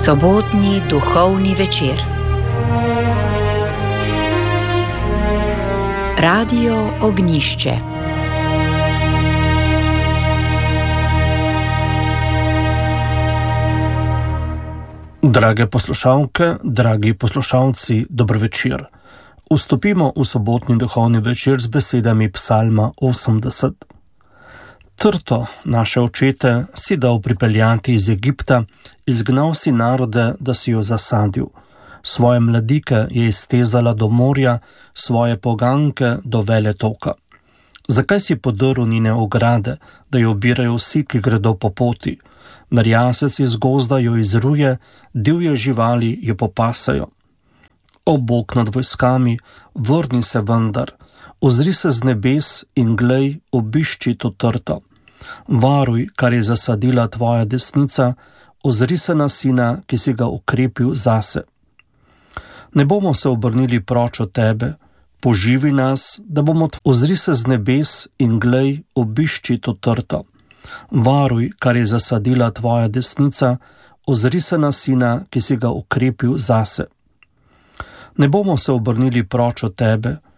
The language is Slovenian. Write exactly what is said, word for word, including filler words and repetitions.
Sobotni duhovni večer. Radio Ognjišče. Drage poslušalke, dragi poslušalci, dober večer. Vstopimo v sobotni duhovni večer z besedami Psalma osemdeset. Trto, naše očete, si dal pripeljati iz Egipta, izgnal si narode, da si jo zasadil. Svoje mladike je iztezala do morja, svoje poganke do veletoka. Zakaj si podrl njene ograde, da jo obirajo vsi, ki gredo po poti? Merjasec iz gozda jo izruje, divje živali jo popasajo. O Bog nad vojskami, vrni se vendar, ozri se z nebes in glej, obišči to trto. Varuj, kar je zasadila tvoja desnica, ozri se na sina, ki si ga ukrepil zase. Ne bomo se obrnili proč od tebe, poživi nas, da bomo t... ozri se z nebes in glej, obišči to trto. Varuj, kar je zasadila tvoja desnica, ozri se na sina, ki si ga ukrepil zase. Ne bomo se obrnili proč od tebe,